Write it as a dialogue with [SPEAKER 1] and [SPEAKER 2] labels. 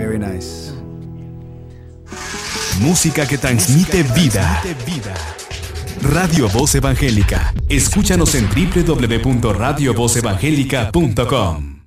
[SPEAKER 1] Very nice.
[SPEAKER 2] Música que transmite vida. Radio Voz Evangélica. Escúchanos en www.radiovozevangelica.com.